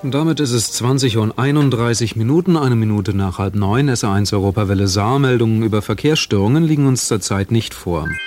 Damit ist es 20:31, eine Minute nach 8:30. SR1 Europawelle Saar. Meldungen über Verkehrsstörungen liegen uns zurzeit nicht vor.